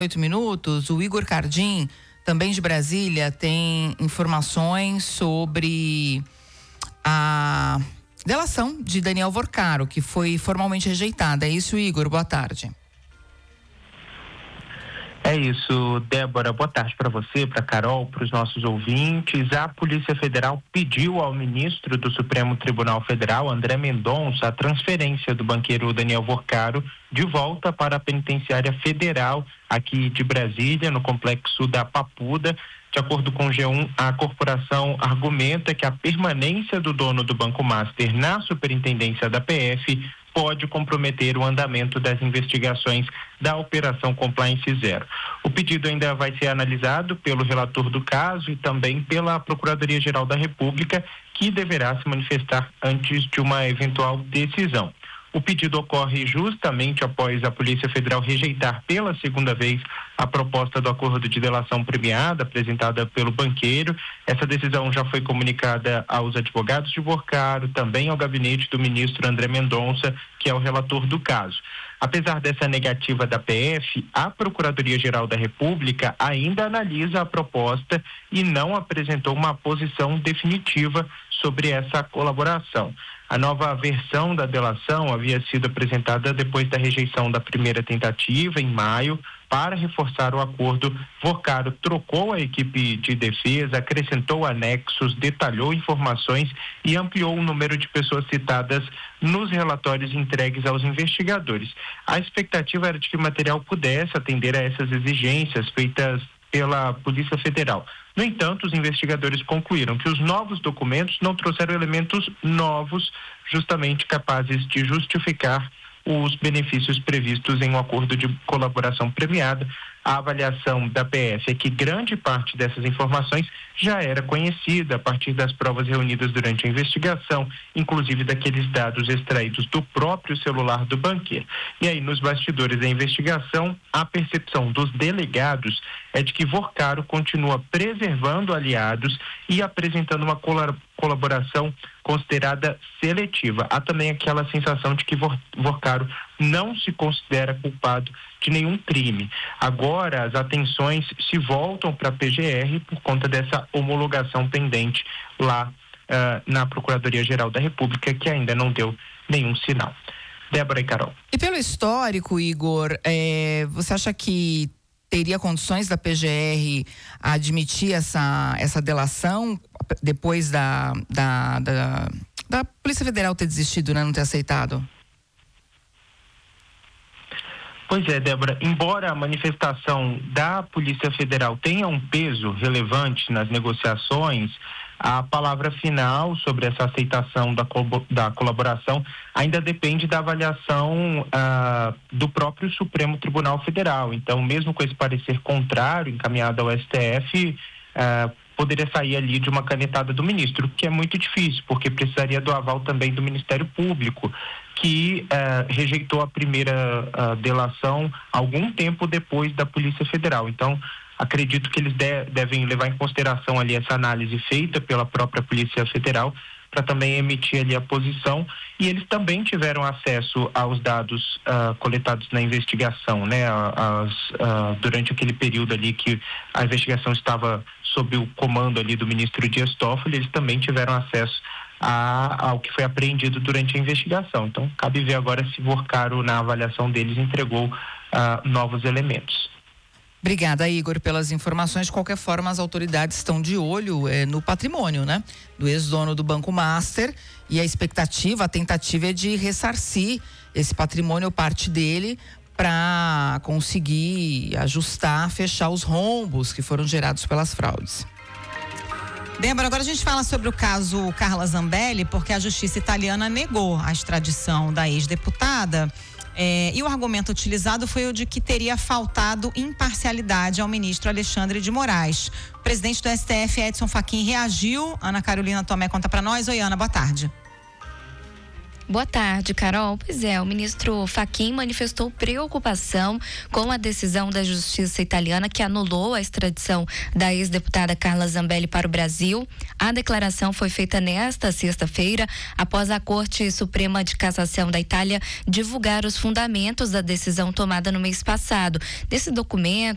8 minutos, o Igor Cardim, também de Brasília, tem informações sobre a delação de Daniel Vorcaro, que foi formalmente rejeitada. É isso, Igor? Boa tarde. É isso, Débora. Boa tarde para você, para Carol, para os nossos ouvintes. A Polícia Federal pediu ao ministro do Supremo Tribunal Federal, André Mendonça, a transferência do banqueiro Daniel Vorcaro de volta para a penitenciária federal aqui de Brasília, no complexo da Papuda. De acordo com o G1, a corporação argumenta que a permanência do dono do Banco Master na superintendência da PF pode comprometer o andamento das investigações da Operação Compliance Zero. O pedido ainda vai ser analisado pelo relator do caso e também pela Procuradoria-Geral da República, que deverá se manifestar antes de uma eventual decisão. O pedido ocorre justamente após a Polícia Federal rejeitar pela segunda vez a proposta do acordo de delação premiada apresentada pelo banqueiro. Essa decisão já foi comunicada aos advogados de Vorcaro, também ao gabinete do ministro André Mendonça, que é o relator do caso. Apesar dessa negativa da PF, a Procuradoria-Geral da República ainda analisa a proposta e não apresentou uma posição definitiva sobre essa colaboração. A nova versão da delação havia sido apresentada depois da rejeição da primeira tentativa, em maio. Para reforçar o acordo, Vorcaro trocou a equipe de defesa, acrescentou anexos, detalhou informações e ampliou o número de pessoas citadas nos relatórios entregues aos investigadores. A expectativa era de que o material pudesse atender a essas exigências feitas pela Polícia Federal. No entanto, os investigadores concluíram que os novos documentos não trouxeram elementos novos, justamente capazes de justificar os benefícios previstos em um acordo de colaboração premiada. A avaliação da PF é que grande parte dessas informações já era conhecida a partir das provas reunidas durante a investigação, inclusive daqueles dados extraídos do próprio celular do banqueiro. E aí, nos bastidores da investigação, a percepção dos delegados é de que Vorcaro continua preservando aliados e apresentando uma colaboração considerada seletiva. Há também aquela sensação de que Vorcaro não se considera culpado de nenhum crime. Agora, as atenções se voltam para a PGR por conta dessa homologação pendente lá na Procuradoria-Geral da República, que ainda não deu nenhum sinal. Débora e Carol. E pelo histórico, Igor, você acha que teria condições da PGR admitir essa delação depois da Polícia Federal ter desistido, né, não ter aceitado? Pois é, Débora, embora a manifestação da Polícia Federal tenha um peso relevante nas negociações, a palavra final sobre essa aceitação da colaboração ainda depende da avaliação do próprio Supremo Tribunal Federal. Então, mesmo com esse parecer contrário encaminhado ao STF, poderia sair ali de uma canetada do ministro, que é muito difícil, porque precisaria do aval também do Ministério Público, que rejeitou a primeira delação algum tempo depois da Polícia Federal. Então, acredito que eles devem levar em consideração ali essa análise feita pela própria Polícia Federal para também emitir ali a posição, e eles também tiveram acesso aos dados coletados na investigação, né? Durante aquele período ali que a investigação estava sob o comando ali do ministro Dias Toffoli, eles também tiveram acesso ao que foi apreendido durante a investigação. Então, cabe ver agora se Vorcaro, na avaliação deles, entregou novos elementos. Obrigada, Igor, pelas informações. De qualquer forma, as autoridades estão de olho no patrimônio, né, do ex-dono do Banco Master, e a tentativa é de ressarcir esse patrimônio ou parte dele para conseguir ajustar, fechar os rombos que foram gerados pelas fraudes. Débora, agora a gente fala sobre o caso Carla Zambelli, porque a justiça italiana negou a extradição da ex-deputada. E o argumento utilizado foi o de que teria faltado imparcialidade ao ministro Alexandre de Moraes. O presidente do STF, Edson Fachin, reagiu. Ana Carolina Tomé conta pra nós. Oi, Ana, boa tarde. Boa tarde, Carol. Pois é, o ministro Fachin manifestou preocupação com a decisão da justiça italiana que anulou a extradição da ex-deputada Carla Zambelli para o Brasil. A declaração foi feita nesta sexta-feira, após a Corte Suprema de Cassação da Itália divulgar os fundamentos da decisão tomada no mês passado. Desse documento